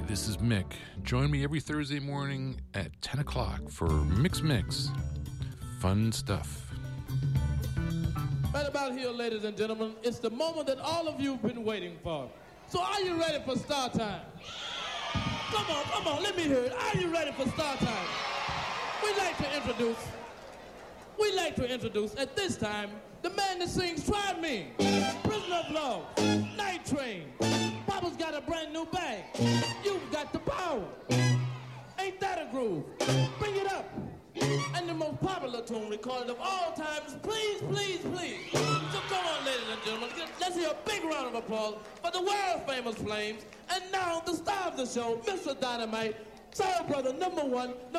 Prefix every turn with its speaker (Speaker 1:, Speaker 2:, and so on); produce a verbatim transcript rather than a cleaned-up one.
Speaker 1: This is Mick. Join me every Thursday morning at ten o'clock for Mix Mix. Fun stuff.
Speaker 2: Right about here, ladies and gentlemen, it's the moment that all of you have been waiting for. So are you ready for Star Time? Come on, come on, let me hear it. Are you ready for Star Time? We'd like to introduce, we'd like to introduce at this time, the man that sings Try Me, Prisoner of Love, Night Train. Papa's got a brand new bag. You've got the power. Ain't that a groove? Bring it up. And the most popular tune recorded of all time is Please, Please, Please. So come on, ladies and gentlemen, let's hear a big round of applause for the world-famous Flames. And now, the star of the show, Mister Dynamite, soul brother number one,